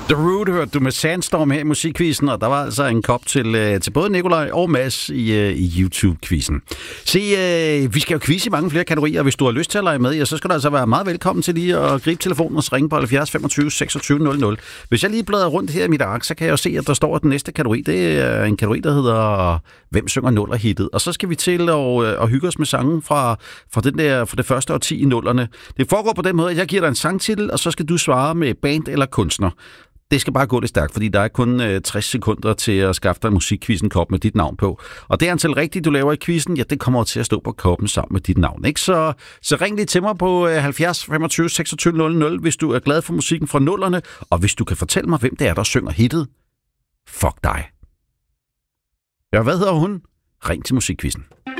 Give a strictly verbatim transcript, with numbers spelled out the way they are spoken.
The Root hørte du med Sandstorm her i musikquizzen, og der var altså en kop til, til både Nikolaj og Mads i, i YouTube-quizzen. Se, øh, vi skal jo quizze i mange flere kategorier, og hvis du har lyst til at lege med, ja, så skal du altså være meget velkommen til lige at gribe telefonen og ringe på halvfjerds femogtyve seksogtyve nul nul. Hvis jeg lige bladrer rundt her i mit ark, så kan jeg jo se, at der står, at den næste kategori, det er en kategori, der hedder Hvem synger nuller-hittet? Og så skal vi til at, at hygge os med sangen fra, fra, den der, fra det første årti i nullerne. Det foregår på den måde, at jeg giver dig en sangtitel, og så skal du svare med band eller kunstner. Det skal bare gå lidt stærkt, fordi der er kun øh, tres sekunder til at skaffe dig en musikquizzen-kop med dit navn på. Og det antal rigtigt, du laver i quizzen, ja, det kommer til at stå på koppen sammen med dit navn. Ikke? Så, så ring lige til mig på øh, halvfjerds femogtyve seksogtyve nul nul, hvis du er glad for musikken fra nullerne, og hvis du kan fortælle mig, hvem det er, der synger hittet. Fuck dig. Ja, hvad hedder hun? Ring til musikquizzen.